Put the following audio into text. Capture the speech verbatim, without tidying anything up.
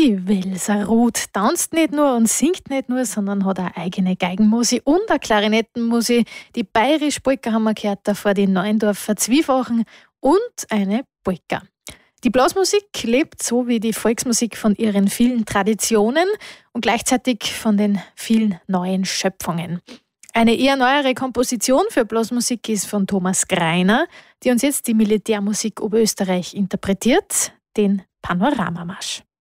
Die Welser Ruth tanzt nicht nur und singt nicht nur, sondern hat eine eigene Geigenmusi und eine Klarinettenmusi. Die bayerische Polka haben wir gehört, davor die Neuendorfer Zwiefachen und eine Polka. Die Blasmusik lebt so wie die Volksmusik von ihren vielen Traditionen und gleichzeitig von den vielen neuen Schöpfungen. Eine eher neuere Komposition für Blasmusik ist von Thomas Greiner, die uns jetzt die Militärmusik Oberösterreich interpretiert, den Panoramamarsch.